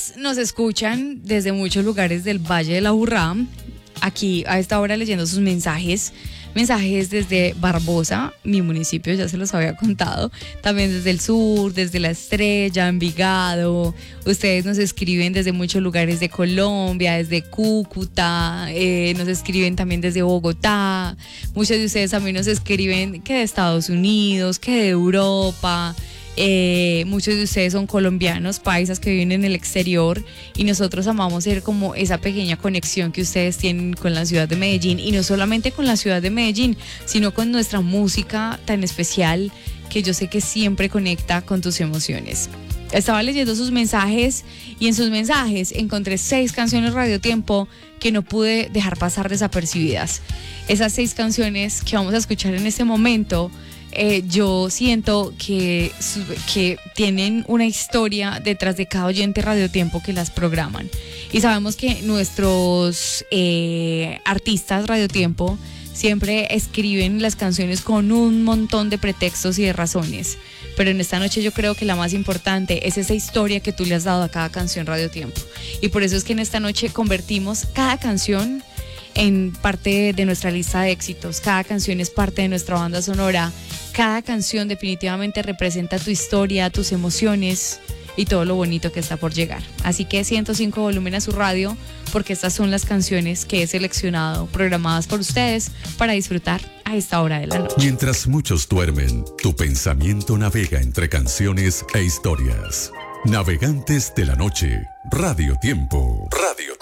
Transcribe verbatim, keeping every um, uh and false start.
ustedes nos escuchan desde muchos lugares del Valle de la Aburrá, aquí a esta hora leyendo sus mensajes, mensajes desde Barbosa, mi municipio, ya se los había contado, también desde el sur, desde La Estrella, Envigado. Ustedes nos escriben desde muchos lugares de Colombia, desde Cúcuta, eh, nos escriben también desde Bogotá. Muchos de ustedes también nos escriben que de Estados Unidos, que de Europa. Eh, muchos de ustedes son colombianos, paisas que viven en el exterior, y nosotros amamos ser como esa pequeña conexión que ustedes tienen con la ciudad de Medellín, y no solamente con la ciudad de Medellín, sino con nuestra música tan especial que yo sé que siempre conecta con tus emociones. Estaba leyendo sus mensajes y en sus mensajes encontré seis canciones Radio Tiempo que no pude dejar pasar desapercibidas. Esas seis canciones que vamos a escuchar en este momento, Eh, yo siento que, que tienen una historia detrás de cada oyente Radio Tiempo que las programan. Y sabemos que nuestros eh, artistas Radio Tiempo siempre escriben las canciones con un montón de pretextos y de razones. Pero en esta noche yo creo que la más importante es esa historia que tú le has dado a cada canción Radio Tiempo. Y por eso es que en esta noche convertimos cada canción en parte de nuestra lista de éxitos. Cada canción es parte de nuestra banda sonora. Cada canción definitivamente representa tu historia, tus emociones y todo lo bonito que está por llegar. Así que ciento cinco volumen a su radio, porque estas son las canciones que he seleccionado, programadas por ustedes para disfrutar a esta hora de la noche. Mientras muchos duermen, tu pensamiento navega entre canciones e historias. Navegantes de la noche, Radio Tiempo. Radio